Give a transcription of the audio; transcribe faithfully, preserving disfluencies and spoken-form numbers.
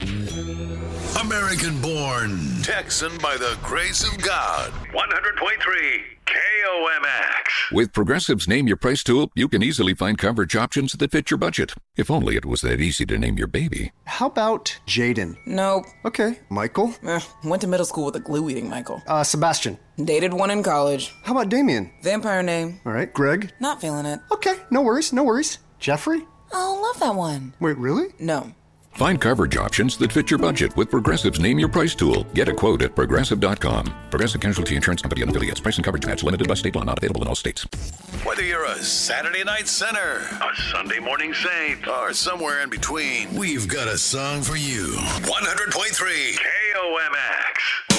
American born, Texan by the grace of God. one hundred point three K O M X. With Progressive's Name Your Price tool, you can easily find coverage options that fit your budget. If only it was that easy to name your baby. How about Jaden? Nope. Okay. Michael? Eh, went to middle school with a glue-eating Michael. Uh, Sebastian? Dated one in college. How about Damien? Vampire name. All right. Greg? Not feeling it. Okay. No worries. No worries. Jeffrey? Oh, love that one. Wait, really? No. Find coverage options that fit your budget with Progressive's Name Your Price tool. Get a quote at progressive dot com. Progressive Casualty Insurance Company and affiliates. Price and coverage match limited by state law. Not available in all states. Whether you're a Saturday night sinner, a Sunday morning saint, or somewhere in between, we've got a song for you. one hundred point three K O M X.